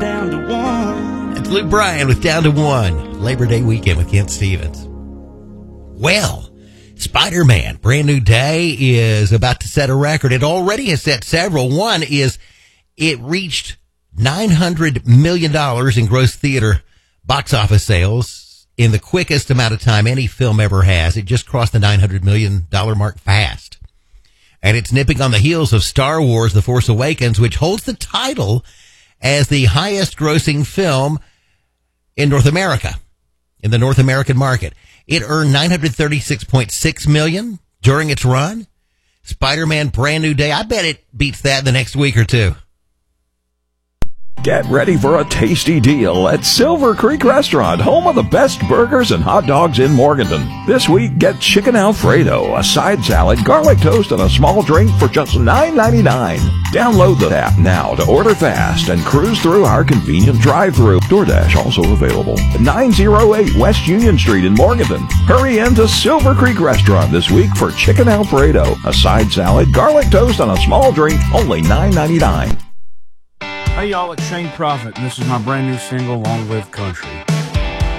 down to one. It's Luke Bryan with Down to One. Labor Day weekend with Kent Stevens. Well, Spider-Man, Brand New Day is about to set a record. It already has set several. One is it reached $900 million in gross theater box office sales in the quickest amount of time any film ever has. It just crossed the $900 million mark fast. And it's nipping on the heels of Star Wars The Force Awakens, which holds the title as the highest grossing film in North America, in the North American market. It earned $936.6 million during its run. Spider-Man Brand New Day, I bet it beats that the next week or two. Get ready for a tasty deal at Silver Creek Restaurant, home of the best burgers and hot dogs in Morganton. This week, get chicken Alfredo, a side salad, garlic toast, and a small drink for just $9.99. Download the app now to order fast and cruise through our convenient drive-thru. DoorDash also available at 908 West Union Street in Morganton. Hurry into Silver Creek Restaurant this week for chicken Alfredo, a side salad, garlic toast, and a small drink, only $9.99. Hey y'all, it's Shane Prophet, and this is my brand new single, Long Live Country.